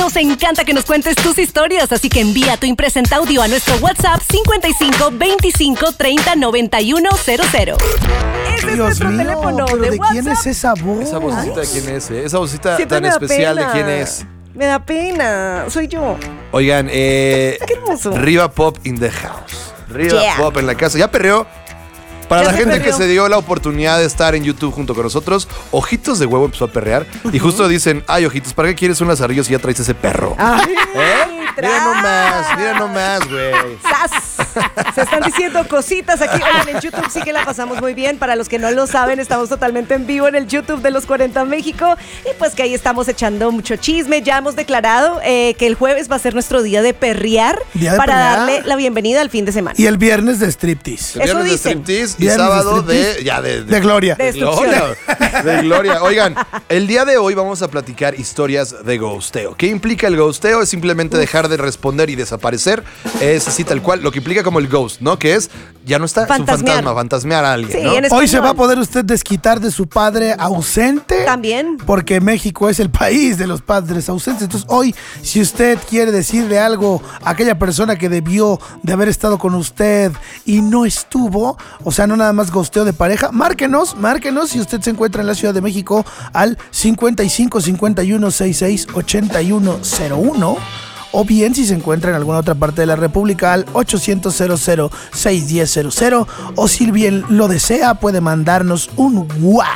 Nos encanta que nos cuentes tus historias, así que envía tu impresenta audio a nuestro WhatsApp 55 25 30 91 00. Ese es nuestro teléfono pero de ¿de WhatsApp. quién es esa voz? Esa vocecita de quién es, Esa vocecita Siempre tan me da especial pena. de quién es. Me da pena, soy yo. Oigan, Qué hermoso. Riva Pop in the house. Riva Yeah. Pop en la casa. ¿Ya perreó? Para Ya la se gente perreó. que se dio la oportunidad de estar en YouTube junto con nosotros, Ojitos de Huevo empezó a perrear. Y justo dicen, ay, Ojitos, ¿para qué quieres unas arrillos si ya traes ese perro? Ay, Mira nomás, güey. ¡Sas! Se están diciendo cositas aquí. Oigan, en YouTube sí que la pasamos muy bien. Para los que no lo saben, estamos totalmente en vivo en el YouTube de Los 40 México. Y pues que ahí estamos echando mucho chisme. Ya hemos declarado que el jueves va a ser nuestro día de perrear. Día de para perrear. darle la bienvenida al fin de semana. Y el viernes de striptease. El Eso viernes de dicen. striptease y Viernes de sábado striptease. de De gloria. De destrucción. gloria. De gloria. Oigan, el día de hoy vamos a platicar historias de ghosteo. ¿Qué implica el ghosteo? Es simplemente dejar de responder y desaparecer. Es así tal cual, lo que implica como el ghost, ¿no? Que es, ya no está, es un Fantasmear. fantasma, fantasmear a alguien, Sí, ¿no? en Hoy se español. va a poder usted desquitar de su padre ausente. También. Porque México es el país de los padres ausentes. Entonces hoy, si usted quiere decirle algo a aquella persona que debió de haber estado con usted y no estuvo, o sea, no nada más gosteo de pareja, márquenos si usted se encuentra en la Ciudad de México al 55 51 66 81 01. O bien, si se encuentra en alguna otra parte de la República, al 800-00-610-00. O si bien lo desea, puede mandarnos un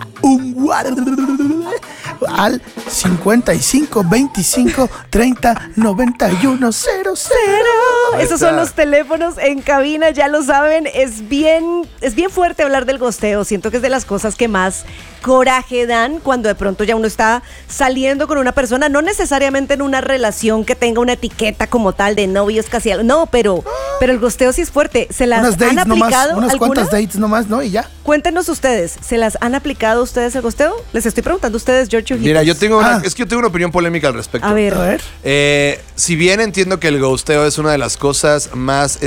al 55 25 30 91 00. Ahí Esos está. son los teléfonos en cabina, ya lo saben. Es bien fuerte hablar del gosteo. Siento que es de las cosas que más coraje dan cuando de pronto ya uno está saliendo con una persona, no necesariamente en una relación que tenga una etiqueta como tal de novios casi algo. No, pero el gosteo sí es fuerte. ¿Se las Unas han dates nomás, aplicado unas alguna? cuantas dates nomás, ¿no? Y ya. Cuéntenos ustedes, ¿se las han aplicado ustedes el gosteo? Les estoy preguntando a ustedes, George Ojitos. Mira, yo tengo Ah. es que yo tengo una opinión polémica al respecto. A ver. A ver. Si bien entiendo que el ghosteo es una de las cosas más,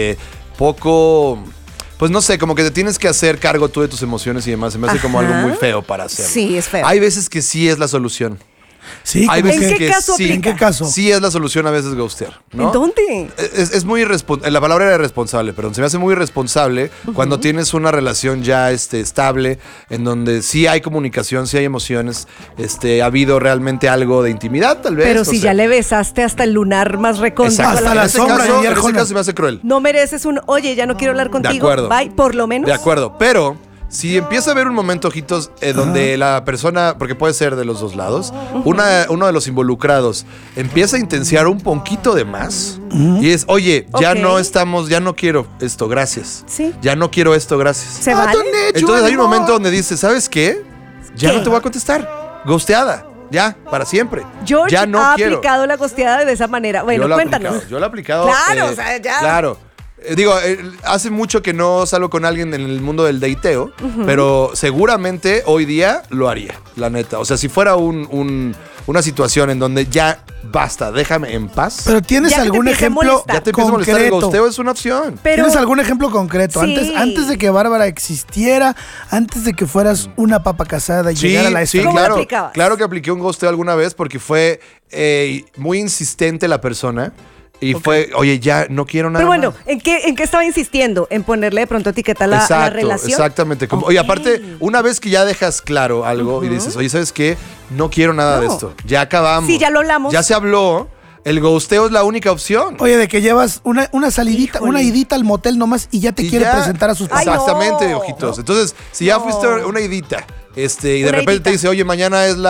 poco, pues no sé, como que te tienes que hacer cargo tú de tus emociones y demás. Se me hace como Ajá. algo muy feo para hacer. Sí, es feo. Hay veces que sí es la solución. Sí, Hay como veces ¿En que- qué que caso sí. aplica? ¿En qué caso? Sí es la solución a veces ghostear, ¿no? ¿En dónde? Es muy irresponsable. La palabra era irresponsable, perdón. Se me hace muy irresponsable cuando tienes una relación ya estable, en donde sí hay comunicación, sí hay emociones, ha habido realmente algo de intimidad, tal vez. Pero no si sé. ya le besaste hasta el lunar más recóndito. Exacto. Hasta En la ese sombra caso, de en ese Arjona. caso se me hace cruel. No mereces un, oye, ya no quiero hablar contigo. acuerdo. Bye, por lo menos. De acuerdo, pero si empieza a haber un momento, Ojitos, donde la persona, porque puede ser de los dos lados, uno de los involucrados empieza a intensiar un poquito de más y es, oye, ya Ok. no estamos, ya no quiero esto, gracias. Sí. Ya no quiero esto, gracias. ¿Se vale? Entonces hay un momento donde dices, ¿sabes qué? Ya ¿Qué? no te voy a contestar. Ghosteada. Ya, para siempre. George ya no ha quiero. aplicado la costeada de esa manera. Bueno, Yo lo he cuéntanos. aplicado, Yo lo he aplicado. Claro, o sea, ya. Claro. Hace mucho que no salgo con alguien en el mundo del dateo, pero seguramente hoy día lo haría, la neta. O sea, si fuera una situación en donde ya basta, déjame en paz. Pero ¿tienes Ya que te algún empiece a ejemplo molestar. ya te empieza a molestar el concreto? ghosteo, es una opción. Pero ¿Tienes algún ejemplo concreto? Sí. Antes de que Bárbara existiera, antes de que fueras una papa casada y Sí, llegara a la sí, ¿Cómo lo claro. aplicabas? Claro que apliqué un ghosteo alguna vez porque fue muy insistente la persona y fue, oye, ya no quiero nada Pero bueno, más. ¿en qué estaba insistiendo? ¿En ponerle de pronto etiqueta a la relación? Exactamente. Oye, aparte, una vez que ya dejas claro algo y dices, oye, ¿sabes qué? No quiero nada de No. esto. Ya acabamos. Sí, ya lo hablamos. Ya se habló. El ghosteo es la única opción. Oye, de que llevas una salidita, Híjole. una idita al motel nomás y ya te Y quiere ya. presentar a sus Ay, papás. Exactamente, no. ojitos. Entonces, si ya No. fuiste una idita, y de Una repente idita. te dice, oye, mañana es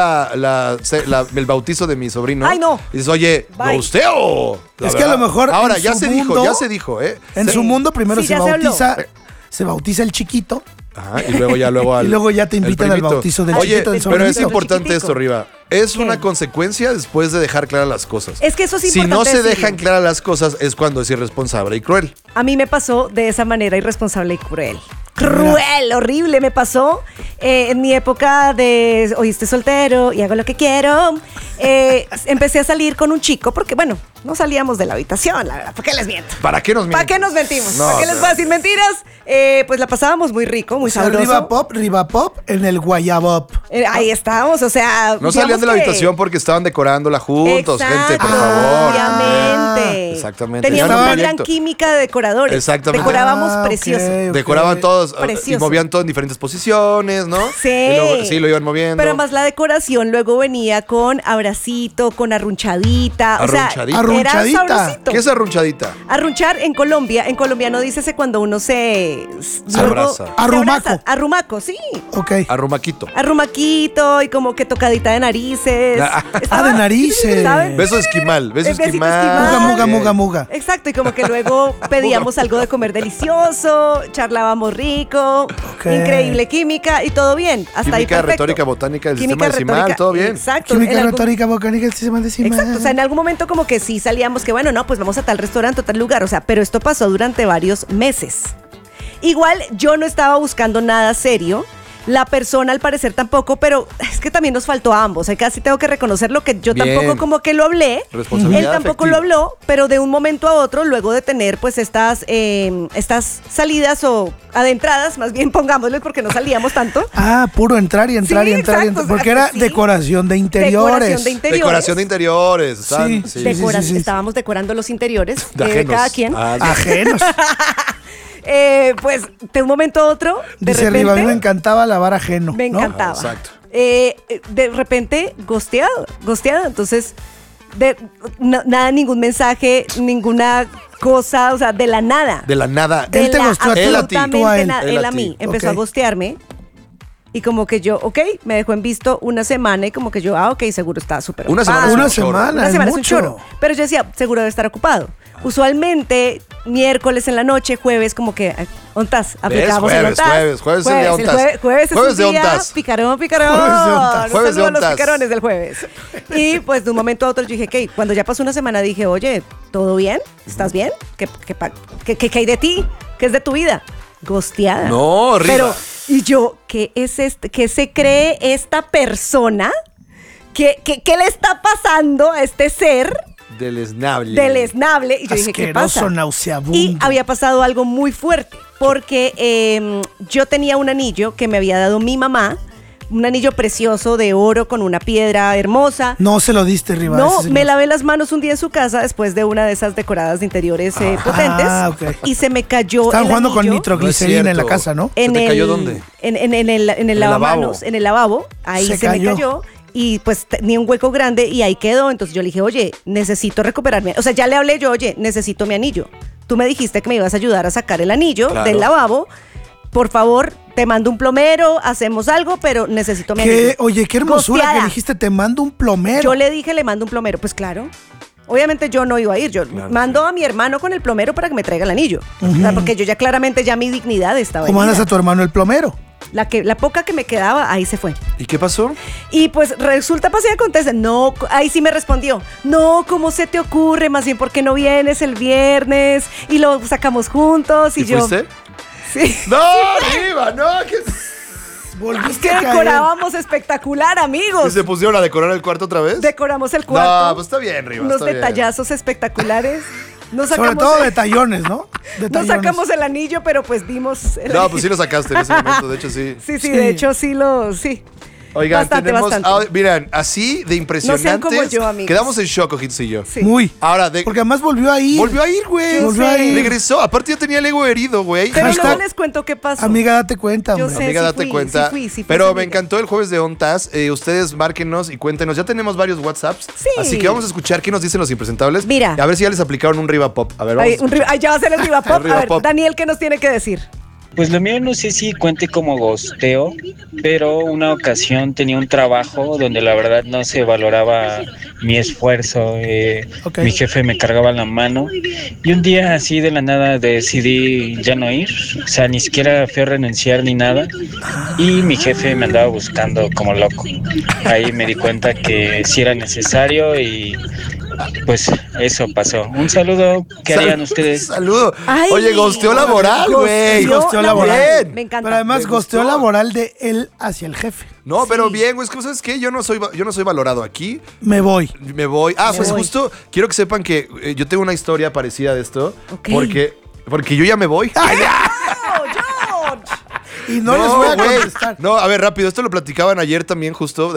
el bautizo de mi sobrino. Ay, no. Y dices, oye, Bye. ghosteo. La Es que a lo verdad. mejor Ahora, en ya su se mundo- dijo, ¿eh? En Sí. su mundo primero Sí, se ya se habló. bautiza el chiquito. Ajá, y luego ya Y luego ya te el invitan al primito. bautizo del Oye, chiquito, del pero es sobrinito. importante Chiquitico. esto, Riva. Es ¿Qué? una consecuencia después de dejar claras las cosas. Es que eso es Si no importante se decirlo. dejan claras las cosas es cuando es irresponsable y cruel. A mí me pasó de esa manera irresponsable y cruel. cruel, horrible. Me pasó en mi época de hoy estoy soltero y hago lo que quiero. Empecé a salir con un chico porque, bueno, no salíamos de la habitación, la verdad. ¿Por qué les miento? ¿Para qué nos ¿Para mienten? qué nos mentimos? No, ¿Para qué les voy a decir mentiras? Pues la pasábamos muy rico, muy O sea, sabroso. Riva Pop en el Guayabop. Ahí estábamos, o sea. No salían de la habitación porque estaban decorándola juntos, Exacto, gente, por favor. Obviamente. Exactamente. Teníamos Era un una gran proyecto. química de decoradores. Exactamente. Decorábamos Ah, ok, precioso. ok. Decoraban todos y Precioso. movían todo en diferentes posiciones, ¿no? Sí. Y luego- sí, lo iban moviendo. Pero además la decoración luego venía con abracito, con arrunchadita. O sea, Arrunchadita. Arrunchadita. era sabrosito. ¿Qué es arrunchadita? Arrunchar en colombiano dícese cuando uno se abraza. Arrumaco. Arrumaco, sí. Ok. Arrumaquito. Arrumaquito y como que tocadita de narices. Ah, de narices. ¿Saben? Beso esquimal, beso Besito esquimal. Muga, muga, muga. Exacto, y como que luego pedíamos algo de comer delicioso, charlábamos rico, Ok. increíble química y todo bien. Hasta ahí Química, perfecto. retórica, botánica del Química, sistema decimal, retórica, todo bien. Exacto. en Química, algún- retórica, volcánica, el sistema decimal. Exacto, o sea, en algún momento como que sí salíamos que bueno, no, pues vamos a tal restaurante o tal lugar, o sea, pero esto pasó durante varios meses. Igual yo no estaba buscando nada serio, la persona al parecer tampoco, pero es que también nos faltó a ambos, o sea, casi tengo que reconocerlo que yo Bien. tampoco como que lo hablé, Responsabilidad él tampoco afectiva. lo habló, pero de un momento a otro, luego de tener pues estas salidas o adentradas, más bien pongámosle porque no salíamos tanto. Ah, puro entrar y entrar Sí, y entrar. exacto, Porque era sí. decoración de interiores. Decoración de interiores. Decoración de interiores. Sí, sí. sí. Estábamos decorando los interiores De de ajenos. cada quien. Ah, Ajenos. Pues de un momento a otro, de Dice repente, arriba, a mí me encantaba lavar ajeno. me ¿no? encantaba. exacto. De repente, gosteado. Entonces, nada, ningún mensaje, ninguna cosa, o sea, de la nada. De la nada. Él De te la gosteó a ti, él a ti. tú a él. nada. Él Él a a ti. mí empezó Ok. a gostearme. Y como que yo, ok, me dejó en visto una semana y como que yo, ok, seguro está súper Una ocupado. semana es Una un chorro. semana. Una es semana es un mucho. chorro. Pero yo decía, seguro debe estar ocupado. Usualmente, miércoles en la noche, jueves, como que, ¿ontas? Aplicamos el Jueves, ontas. jueves es el día ontas. Jueves es Jueves un de día ontas. picarón. Jueves de ontas. Un Jueves de saludo a los ontas. picarones del jueves. Y pues de un momento a otro yo dije, ¿qué? Cuando ya pasó una semana dije, oye, ¿todo bien? ¿Estás bien? ¿Qué hay de ti? ¿Qué es de tu vida? Gosteada. No, arriba. Pero, y yo, ¿qué es qué se cree esta persona? ¿Qué le está pasando a este ser Deleznable. deleznable? Y yo dije, ¿qué Asqueroso, pasa? nauseabundo. Y había pasado algo muy fuerte, porque yo tenía un anillo que me había dado mi mamá, un anillo precioso de oro con una piedra hermosa. No se lo diste, Riva. No, ese señor. me lavé las manos un día en su casa después de una de esas decoradas de interiores potentes ok. y se me cayó Estaban el jugando con anillo nitroglicerina en la cierto. casa, ¿no? ¿Se te cayó dónde? En el lavamanos, lavabo. en el lavabo. Ahí Se se me cayó. cayó. Y pues tenía un hueco grande y ahí quedó. Entonces yo le dije, oye, necesito recuperarme. O sea, ya le hablé yo, oye, necesito mi anillo. Tú me dijiste que me ibas a ayudar a sacar el anillo Claro. del lavabo. Por favor, te mando un plomero, hacemos algo, pero necesito mi anillo. Oye, qué hermosura Gosteada. que dijiste, te mando un plomero. Yo le dije, le mando un plomero. Pues claro. Obviamente yo no iba a ir. Yo mando a mi hermano con el plomero para que me traiga el anillo. O sea, porque yo ya claramente ya mi dignidad estaba ¿Cómo herida. mandas a tu hermano el plomero? La poca que me quedaba, ahí se fue. ¿Y qué pasó? Y pues resulta, pasa y acontece. No, ahí sí me respondió. No, ¿cómo se te ocurre? Más bien, ¿por qué no vienes el viernes? Y lo sacamos juntos. Y ¿Y yo. fuiste? Sí. ¡No, Riva! ¡No! ¿Qué? Es Volviste que a caer. decorábamos espectacular, ¿Y amigos. se pusieron a decorar el cuarto otra vez? Decoramos el cuarto. No, pues está bien, Riva. Unos está bien. detallazos espectaculares. Nos Sobre sacamos, todo detallones, ¿no? no Detallones. sacamos el anillo, pero pues dimos. No, pues sí lo sacaste en ese momento, de hecho sí. Sí, Sí. de hecho sí lo. Sí. Oigan, Bastante, tenemos. bastante. Miren, así de impresionantes. como yo, amigos. Quedamos en shock, Ojitos y yo. Sí. Muy. Ahora, Porque además volvió a ir. volvió a ir, güey. Yo Volvió a sé. ir. Regresó. Aparte, ya tenía el ego herido, güey. Pero Hashtag- luego les cuento qué pasó. Amiga, date cuenta, Yo hombre. sé. Amiga, sí date fui, cuenta. sí fui, Pero me amiga. encantó el jueves de Ontas. Ustedes márquenos y cuéntenos. Ya tenemos varios WhatsApps. Sí. Así que vamos a escuchar qué nos dicen los impresentables. Mira. A ver si ya les aplicaron un Riva Pop. A ver, vamos. Ay, ya va a ser el Riva Pop. El Riva A ver, Pop. Daniel, ¿qué nos tiene que decir? Pues lo mío no sé si cuente como gosteo, pero una ocasión tenía un trabajo donde la verdad no se valoraba mi esfuerzo. Ok. Mi jefe me cargaba la mano y un día así de la nada decidí ya no ir. O sea, ni siquiera fui a renunciar ni nada. Y mi jefe me andaba buscando como loco. Ahí me di cuenta que sí era necesario y pues eso pasó. Un saludo. ¿Qué harían ustedes? Saludo. Ay, Oye, gosteo laboral, güey. Gosteo laboral. Bien. Me encanta. Pero además, Me gosteo gustó. laboral de él hacia el jefe. No, pero bien, güey. Es que, ¿sabes qué? Yo no soy valorado aquí. Me voy. Me voy. Me Pues voy. justo quiero que sepan que yo tengo una historia parecida de esto. Ok. Porque yo ya me voy. ¡Oh, George! Y no les voy a güey. contestar. No, a ver, rápido. Esto lo platicaban ayer también, justo.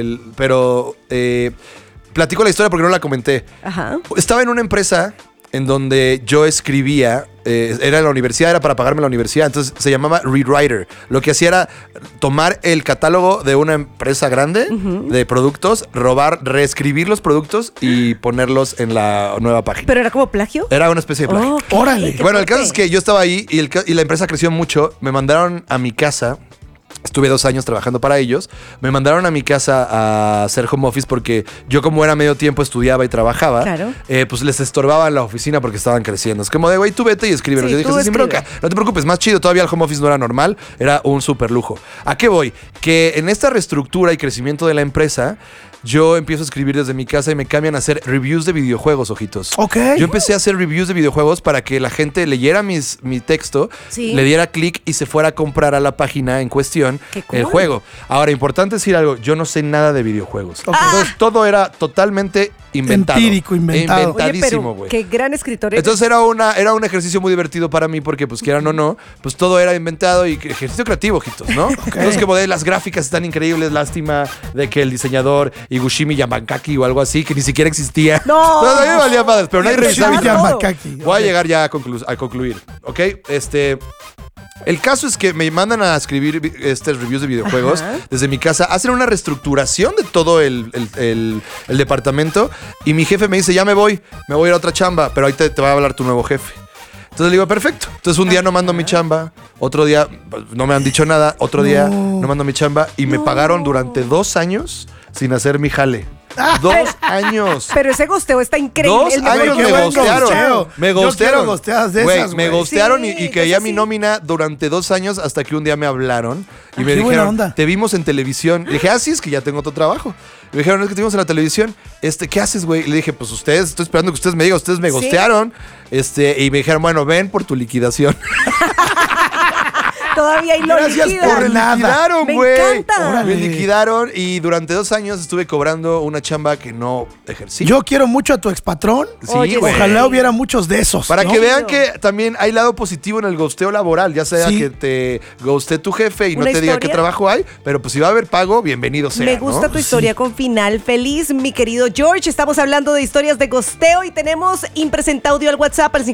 Pero platico la historia porque no la comenté. Ajá. Estaba en una empresa en donde yo escribía, era en la universidad, era para pagarme la universidad, entonces se llamaba Rewriter. Lo que hacía era tomar el catálogo de una empresa grande de productos, reescribir los productos y ponerlos en la nueva página. ¿Pero era como plagio? Era una especie de plagio. Ok, Órale. qué Bueno, el caso fuerte. es que yo estaba ahí y la empresa creció mucho. Me mandaron a mi casa. Estuve 2 años trabajando para ellos. Me mandaron a mi casa a hacer home office porque yo, como era medio tiempo, estudiaba y trabajaba. Claro. Pues les estorbaba en la oficina porque estaban creciendo. Es como de, güey, tú vete y escribe. Sí, Yo dije, tú sí, sin escribe. bronca. No te preocupes, más chido. Todavía el home office no era normal. Era un súper lujo. ¿A qué voy? Que en esta reestructura y crecimiento de la empresa, yo empiezo a escribir desde mi casa y me cambian a hacer reviews de videojuegos, ojitos. Ok. Yo empecé a hacer reviews de videojuegos para que la gente leyera mi texto, Sí. le diera clic y se fuera a comprar a la página en cuestión Qué cool. el juego. Ahora, importante decir algo, yo no sé nada de videojuegos. Ok. Entonces, todo era totalmente inventado. Empírico, inventado. Oye, Inventadísimo, pero güey. qué gran escritor eres. Entonces era un ejercicio muy divertido para mí porque, pues quieran o no, pues todo era inventado y ejercicio creativo, ojitos, ¿no? Entonces, como de las gráficas están increíbles, lástima de que el diseñador Higushimi Yamakaki o algo así, que ni siquiera existía. No. A mí me valía madres, pero nadie revisaba. Higushimi Yamakaki. Voy a llegar ya a concluir, ¿ok? El caso es que me mandan a escribir reviews de videojuegos Ajá. desde mi casa. Hacen una reestructuración de todo el departamento y mi jefe me dice, ya me voy a ir a otra chamba, pero ahí te va a hablar tu nuevo jefe. Entonces le digo, perfecto. Entonces un día no mando mi chamba, otro día pues, no me han dicho nada, otro día no mando mi chamba y me pagaron durante 2 años sin hacer mi jale. 2 años. Pero ese gosteo está increíble. 2 El mejor años qué me buen ghostearon. gosteo. Me Yo ghostearon. quiero gosteadas de Güey, esas, me güey. ghostearon Sí, y caía eso mi sí. nómina durante 2 años hasta que un día me hablaron y me qué buena dijeron, onda. te vimos en televisión. Le dije, sí, es que ya tengo otro trabajo. Me dijeron, es que te vimos en la televisión. ¿Qué haces, güey? Le dije, pues estoy esperando que ustedes me digan, ustedes me Sí. ghostearon. Y me dijeron, bueno, ven por tu liquidación. Todavía y lo Gracias liquidan. por Me nada. liquidaron, Me güey. encanta. Órale. Me liquidaron y durante 2 años estuve cobrando una chamba que no ejercí. Yo quiero mucho a tu expatrón. Sí, Oye, güey. Ojalá hubiera muchos de esos. Para ¿no? que vean que también hay lado positivo en el ghosteo laboral, ya sea Sí. que te ghostee tu jefe y no ¿Una te diga historia? qué trabajo hay, pero pues si va a haber pago, bienvenido sea. Me gusta ¿no? tu historia con final feliz, mi querido George. Estamos hablando de historias de gosteo y tenemos impresenta audio al WhatsApp al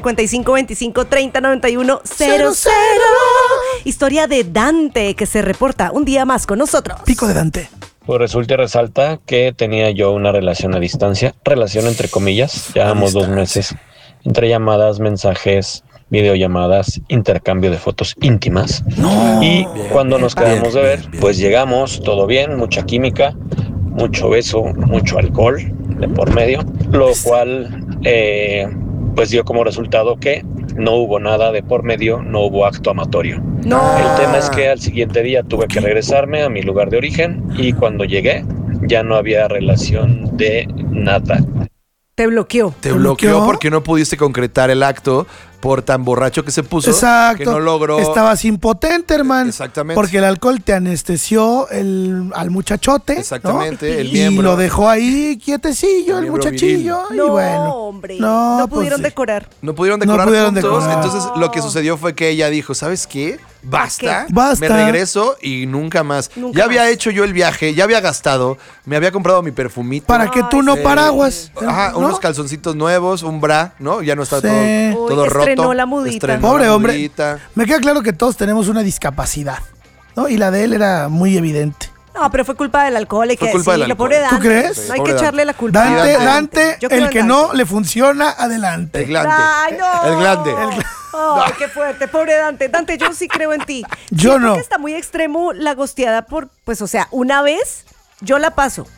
5525309100. Historia de Dante que se reporta un día más con nosotros. Pico de Dante. Pues resulta y resalta que tenía yo una relación a distancia, relación entre comillas, llevamos 2 meses, entre llamadas, mensajes, videollamadas, intercambio de fotos íntimas. Y cuando nos quedamos de ver, pues llegamos, todo bien, mucha química, mucho beso, mucho alcohol de por medio, lo cual pues dio como resultado que no hubo nada de por medio, no hubo acto amatorio. No. El tema es que al siguiente día tuve que regresarme a mi lugar de origen y cuando llegué ya no había relación de nada. Te bloqueó. Te bloqueó bloqueó? porque no pudiste concretar el acto por tan borracho que se puso Exacto. que no logró. Estabas impotente, hermano. Exactamente. Porque el alcohol te anestesió al muchachote. ¿no? Exactamente, el Y miembro. lo dejó ahí quietecillo, el miembro muchachillo. Y No, bueno. hombre. No, No pues pudieron sí. decorar. No pudieron No decorar pudieron juntos. decorar. Entonces lo que sucedió fue que ella dijo, ¿sabes qué? Basta. Basta. Me regreso y nunca más. Nunca ya había más. hecho yo el viaje, ya había gastado, me había comprado mi perfumito. Para que tú no Eh, paraguas. Ajá, ¿no? unos calzoncitos nuevos, un bra, ¿no? Ya no está Sí. todo Uy, roto. estrenó la mudita. Estrenó Pobre la hombre. mudita. Me queda claro que todos tenemos una discapacidad. ¿No? Y la de él era muy evidente. No, pero fue culpa del alcohol. Hay Fue que culpa del decirlo. alcohol. Pobre Dante. ¿Tú crees? No hay Pobre que echarle Dante. la culpa. Dante, a Dante, Yo creo el en que Dante. no le funciona, adelante. El glande. Ay, no. El glande. Ay, qué fuerte, pobre Dante. Dante, yo sí creo en ti. Yo Siento no. que está muy extremo la gosteada por, pues, o sea, una vez yo la paso.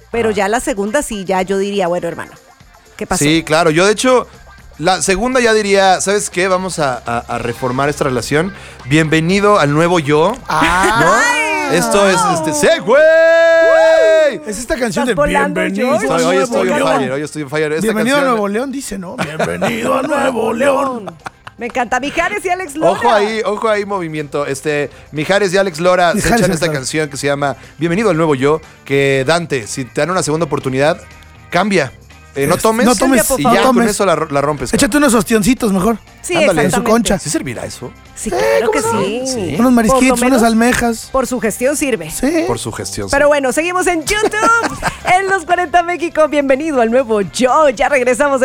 Pero ya la segunda sí, ya yo diría, bueno, hermano, ¿qué pasó? Sí, claro. Yo, de hecho, la segunda ya diría, ¿sabes qué? Vamos a reformar esta relación. Bienvenido al nuevo yo. ¿No? Esto es Segway. Es esta canción de Estás volando, Bienvenido George. a Hoy Nuevo estoy on León. fire, hoy estoy on fire. Esta Bienvenido a canción- Nuevo León, dice, ¿no? Bienvenido a Nuevo León. Me encanta. Mijares y Alex Lora. Ojo ahí, movimiento. Mijares y Alex Lora se Mijares y echan Alex esta Lora. canción que se llama Bienvenido al nuevo yo. Que Dante, si te dan una segunda oportunidad, cambia. No tomes, No tomes, y no ya con tomes. eso la rompes. cara. Échate unos ostioncitos mejor. Sí, Ándale, en su exactamente. concha. ¿Sí servirá eso? Sí, claro que sí. Sí. Unos marisquitos, Por lo menos, unas almejas. Por su gestión sirve. Sí. Por su gestión. Pero bueno, seguimos en YouTube. En los 40 México. Bienvenido al nuevo yo. Ya regresamos.